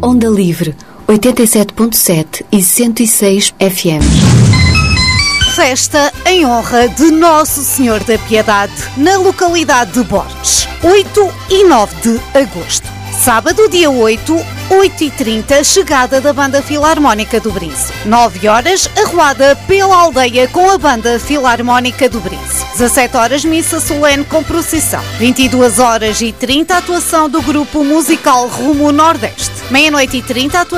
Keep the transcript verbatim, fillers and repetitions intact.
Onda Livre, oitenta e sete ponto sete e cento e seis F M. Festa em honra de Nosso Senhor da Piedade, na localidade de Borges, oito e nove de agosto. Sábado, dia oito, oito e trinta, chegada da Banda Filarmónica do Brince. nove horas, arruada pela aldeia com a Banda Filarmónica do Brince. dezassete horas, missa solene com procissão. vinte e duas horas e trinta, atuação do grupo musical Rumo Nordeste. meia-noite e trinta, atuação